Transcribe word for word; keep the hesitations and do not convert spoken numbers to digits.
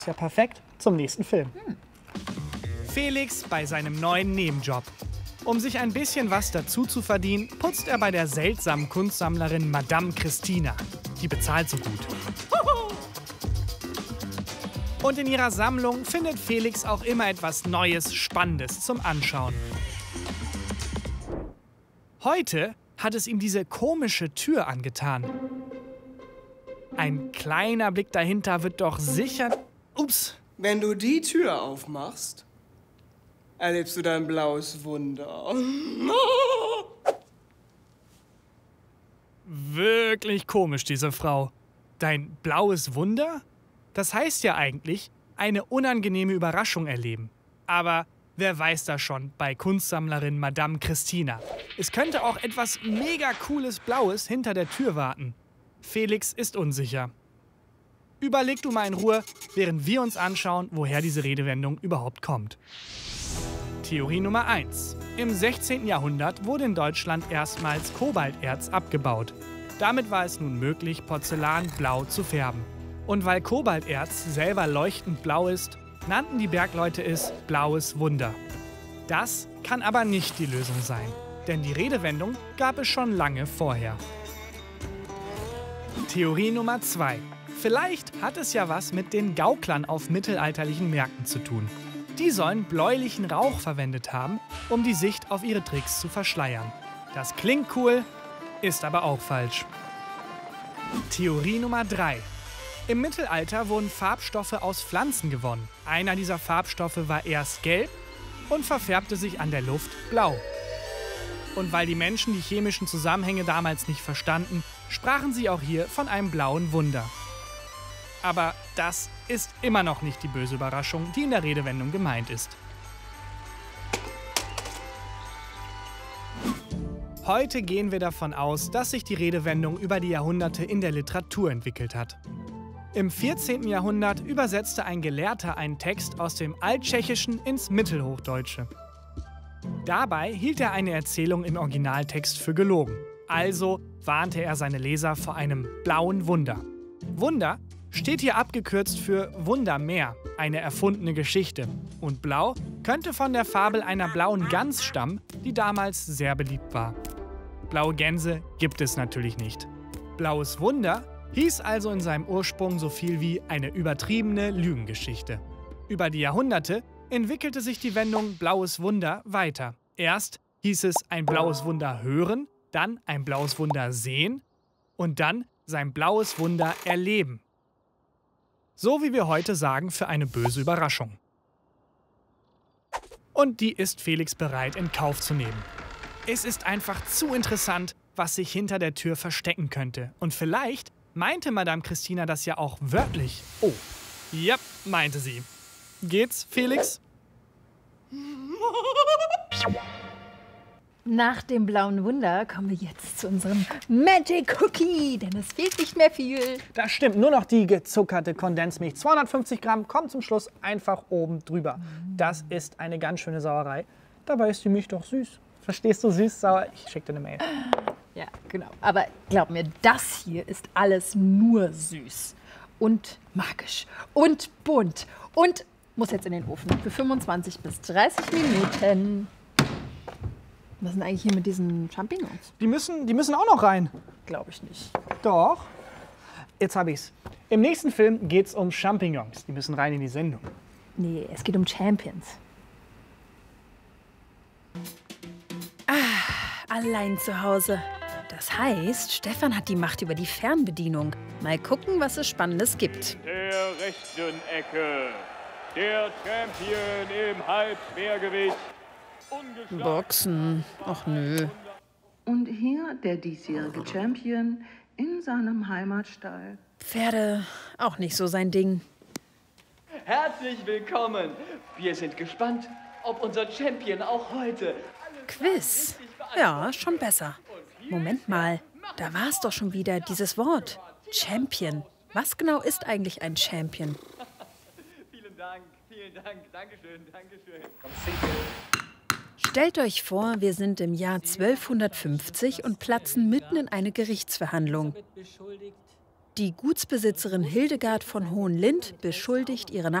Ist ja perfekt zum nächsten Film. Hm. Felix bei seinem neuen Nebenjob. Um sich ein bisschen was dazu zu verdienen, putzt er bei der seltsamen Kunstsammlerin Madame Christina. Die bezahlt so gut. Und in ihrer Sammlung findet Felix auch immer etwas Neues, Spannendes zum Anschauen. Heute hat es ihm diese komische Tür angetan. Ein kleiner Blick dahinter wird doch sicher... Ups. Wenn du die Tür aufmachst, erlebst du dein blaues Wunder. Wirklich komisch, diese Frau. Dein blaues Wunder? Das heißt ja eigentlich, eine unangenehme Überraschung erleben. Aber wer weiß das schon bei Kunstsammlerin Madame Christina. Es könnte auch etwas mega cooles Blaues hinter der Tür warten. Felix ist unsicher. Überleg du mal in Ruhe, während wir uns anschauen, woher diese Redewendung überhaupt kommt. Theorie Nummer eins. Im sechzehnten Jahrhundert wurde in Deutschland erstmals Kobalterz abgebaut. Damit war es nun möglich, Porzellan blau zu färben. Und weil Kobalterz selber leuchtend blau ist, nannten die Bergleute es blaues Wunder. Das kann aber nicht die Lösung sein, denn die Redewendung gab es schon lange vorher. Theorie Nummer zwei. Vielleicht hat es ja was mit den Gauklern auf mittelalterlichen Märkten zu tun. Die sollen bläulichen Rauch verwendet haben, um die Sicht auf ihre Tricks zu verschleiern. Das klingt cool, ist aber auch falsch. Theorie Nummer drei. Im Mittelalter wurden Farbstoffe aus Pflanzen gewonnen. Einer dieser Farbstoffe war erst gelb und verfärbte sich an der Luft blau. Und weil die Menschen die chemischen Zusammenhänge damals nicht verstanden, sprachen sie auch hier von einem blauen Wunder. Aber das ist immer noch nicht die böse Überraschung, die in der Redewendung gemeint ist. Heute gehen wir davon aus, dass sich die Redewendung über die Jahrhunderte in der Literatur entwickelt hat. Im vierzehnten Jahrhundert übersetzte ein Gelehrter einen Text aus dem Alttschechischen ins Mittelhochdeutsche. Dabei hielt er eine Erzählung im Originaltext für gelogen. Also warnte er seine Leser vor einem blauen Wunder. Wunder steht hier abgekürzt für Wundermeer, eine erfundene Geschichte. Und blau könnte von der Fabel einer blauen Gans stammen, die damals sehr beliebt war. Blaue Gänse gibt es natürlich nicht. Blaues Wunder hieß also in seinem Ursprung so viel wie eine übertriebene Lügengeschichte. Über die Jahrhunderte entwickelte sich die Wendung blaues Wunder weiter. Erst hieß es ein blaues Wunder hören, dann ein blaues Wunder sehen und dann sein blaues Wunder erleben. So wie wir heute sagen für eine böse Überraschung. Und die ist Felix bereit in Kauf zu nehmen. Es ist einfach zu interessant, was sich hinter der Tür verstecken könnte. Und vielleicht meinte Madame Christina das ja auch wörtlich. Oh, ja, meinte sie. Geht's, Felix? Nach dem blauen Wunder kommen wir jetzt zu unserem Magic Cookie, denn es fehlt nicht mehr viel. Das stimmt, nur noch die gezuckerte Kondensmilch. zweihundertfünfzig Gramm kommt zum Schluss einfach oben drüber. Das ist eine ganz schöne Sauerei. Dabei ist die Milch doch süß. Verstehst du, süß, sauer? Ich schicke dir eine Mail. Ja, genau. Aber glaub mir, das hier ist alles nur süß und magisch und bunt und muss jetzt in den Ofen für fünfundzwanzig bis dreißig Minuten. Was ist denn eigentlich hier mit diesen Champignons? Die müssen, die müssen auch noch rein. Glaube ich nicht. Doch. Jetzt hab ich's. Im nächsten Film geht's um Champignons. Die müssen rein in die Sendung. Nee, es geht um Champions. Ah, allein zu Hause. Das heißt, Stefan hat die Macht über die Fernbedienung. Mal gucken, was es Spannendes gibt. Der rechten Ecke. Der Champion im Halbschwergewicht. Boxen. Ach nö. Und hier der diesjährige Champion in seinem Heimatstall. Pferde, auch nicht so sein Ding. Herzlich willkommen. Wir sind gespannt, ob unser Champion auch heute... Quiz. Ja, schon besser. Moment mal, da war es doch schon wieder, dieses Wort. Champion. Was genau ist eigentlich ein Champion? Vielen Dank, vielen Dank. Dankeschön, Dankeschön. Stellt euch vor, wir sind im Jahr zwölfhundertfünfzig und platzen mitten in eine Gerichtsverhandlung. Die Gutsbesitzerin Hildegard von Hohenlind beschuldigt ihre